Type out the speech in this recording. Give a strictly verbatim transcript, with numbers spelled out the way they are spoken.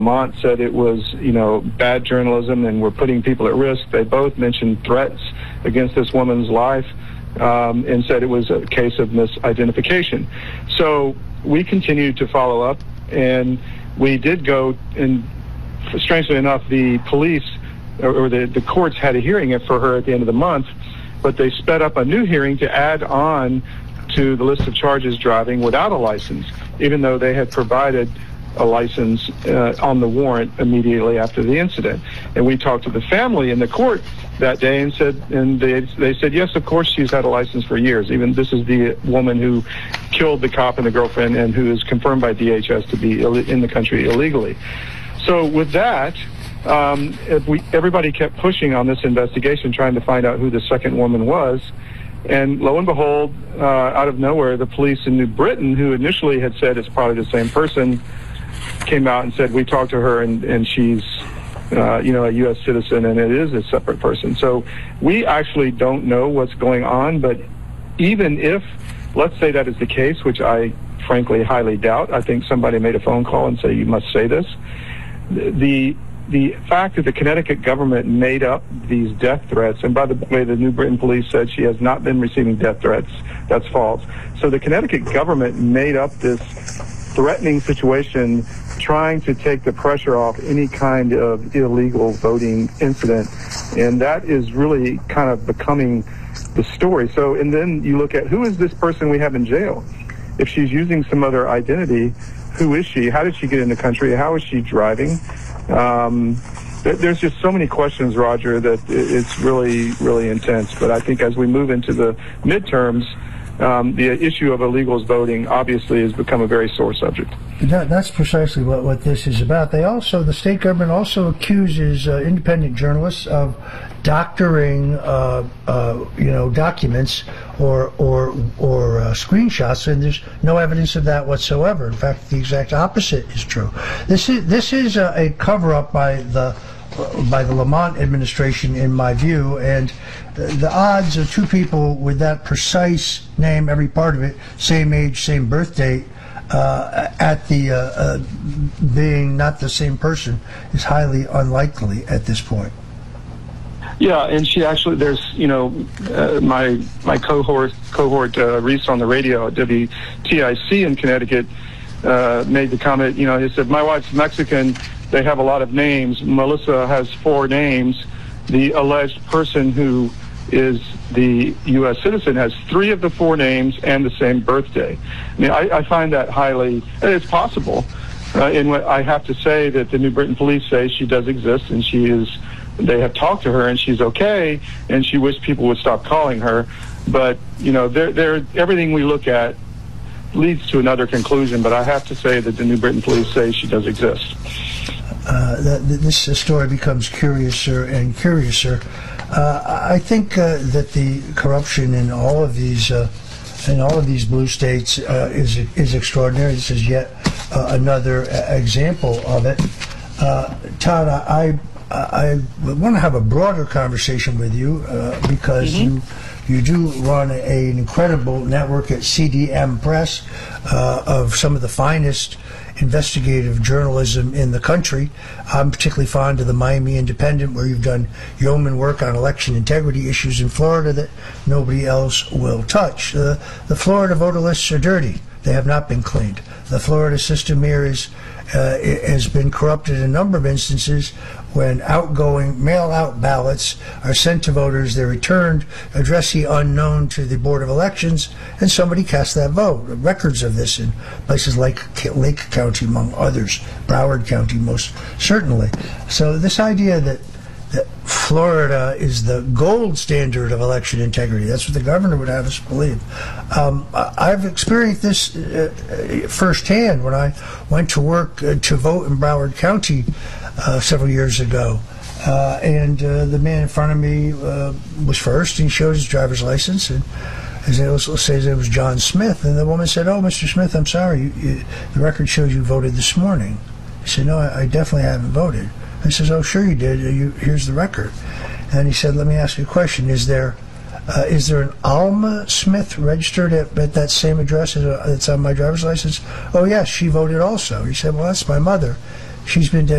Lamont said it was, you know, bad journalism and we're putting people at risk. They both mentioned threats against this woman's life um, and said it was a case of misidentification. So we continued to follow up, and we did go, and strangely enough, the police or the, the courts had a hearing for her at the end of the month, but they sped up a new hearing to add on to the list of charges driving without a license, even though they had provided a license uh, on the warrant immediately after the incident. And we talked to the family in the court that day and said, and they they said, yes, of course she's had a license for years. Even this is the woman who killed the cop and the girlfriend and who is confirmed by D H S to be Ill- in the country illegally. So with that, um, if we, everybody kept pushing on this investigation, trying to find out who the second woman was. And lo and behold, uh, out of nowhere, the police in New Britain, who initially had said it's probably the same person, came out and said, we talked to her and, and she's, uh, you know, a U S citizen and it is a separate person. So we actually don't know what's going on, but even if, let's say that is the case, which I frankly highly doubt, I think somebody made a phone call and say, you must say this. The the fact that the Connecticut government made up these death threats, and by the way, the New Britain police said she has not been receiving death threats. That's false. So the Connecticut government made up this threatening situation, trying to take the pressure off any kind of illegal voting incident, and that is really kind of becoming the story. So, and then you look at, who is this person we have in jail? If she's using some other identity, who is she? How did she get in the country? How is she driving? Um, th- there's just so many questions, Roger, that it's really, really intense. But I think as we move into the midterms, um, the issue of illegals voting obviously has become a very sore subject. That, that's precisely what, what this is about. They also, the state government also accuses uh, independent journalists of doctoring, uh, uh, you know, documents or or or uh, screenshots, and there's no evidence of that whatsoever. In fact, the exact opposite is true. This is this is a, a cover-up by the by the Lamont administration, in my view, and the odds of two people with that precise name, every part of it, same age, same birth date, uh, at the uh, uh, being not the same person, is highly unlikely at this point. Yeah, and she actually, there's, you know, uh, my my cohort, cohort uh, Reese on the radio at W T I C in Connecticut uh, made the comment, you know, he said, my wife's Mexican, they have a lot of names. Melissa has four names. The alleged person who is the U S citizen has three of the four names and the same birthday. I mean, I, I find that highly, it's possible. Uh, and I have to say that the New Britain police say she does exist, and she is, they have talked to her and she's okay, and she wished people would stop calling her. But, you know, they're, they're, everything we look at leads to another conclusion, but I have to say that the New Britain police say she does exist. Uh, that, this story becomes curiouser and curiouser. Uh, I think uh, that the corruption in all of these uh, in all of these blue states uh, is is extraordinary. This is yet uh, another example of it. Uh, Todd, I I want to have a broader conversation with you uh, because mm-hmm. you you do run a, an incredible network at C D M Press uh, of some of the finest investigative journalism in the country. I'm particularly fond of the Miami Independent, where you've done yeoman work on election integrity issues in Florida that nobody else will touch. Uh, the Florida voter lists are dirty. They have not been cleaned. The Florida system here is uh, has been corrupted in a number of instances when outgoing mail-out ballots are sent to voters, they're returned, addressee unknown to the Board of Elections, and somebody casts that vote. Records of this in places like Lake County, among others, Broward County most certainly. So this idea that that Florida is the gold standard of election integrity, that's what the governor would have us believe. Um, I've experienced this uh, firsthand when I went to work uh, to vote in Broward County uh, several years ago. Uh, and uh, the man in front of me uh, was first, and he showed his driver's license, and his name was, let's say his name was John Smith, and the woman said, "Oh, Mister Smith, I'm sorry, you, you, the record shows you voted this morning." He said, "No, I, I definitely haven't voted." I says, "Oh, sure you did. You, here's the record." And he said, "Let me ask you a question. Is there uh, is there an Alma Smith registered at, at that same address as, uh, that's on my driver's license?" "Oh, yes, she voted also." He said, "Well, that's my mother." She's been